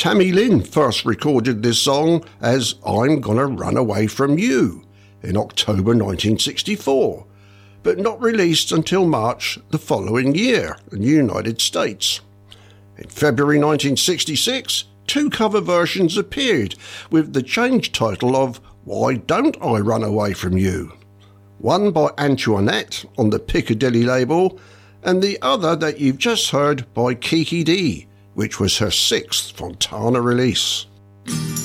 Tammy Lynn first recorded this song as I'm Gonna Run Away From You in October 1964, but not released until March the following year in the United States. In February 1966, two cover versions appeared with the changed title of Why Don't I Run Away From You? One by Antoinette on the Piccadilly label, and the other that you've just heard by Kiki Dee, which was her sixth Fontana release.